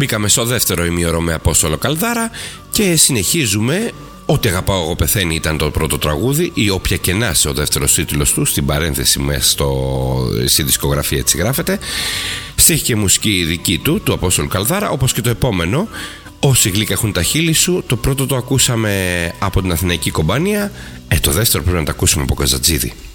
Μπήκαμε στο δεύτερο ημίωρο με Απόστολο Καλδάρα και συνεχίζουμε. Ό,τι αγαπάω εγώ πεθαίνει ήταν το πρώτο τραγούδι, ή Όποια κενά σε ο δεύτερος τίτλος του, στην παρένθεση μέσα στη δισκογραφία έτσι γράφεται. Στίχη και μουσική δική του Απόστολου Καλδάρα, όπως και το επόμενο, Όσοι γλύκα έχουν τα χείλη σου. Το πρώτο το ακούσαμε από την Αθηναϊκή Κομπάνια, το δεύτερο πρέπει να το ακούσουμε από Καζατζίδη.